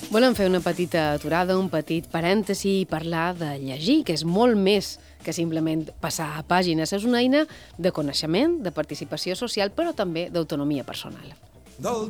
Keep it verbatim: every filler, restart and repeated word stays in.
Volem fer una petita aturada, un petit parèntesi i parlar de llegir, que és molt més que simplement passar a pàgines. És una eina de coneixement, de participació social, però també d'autonomia personal.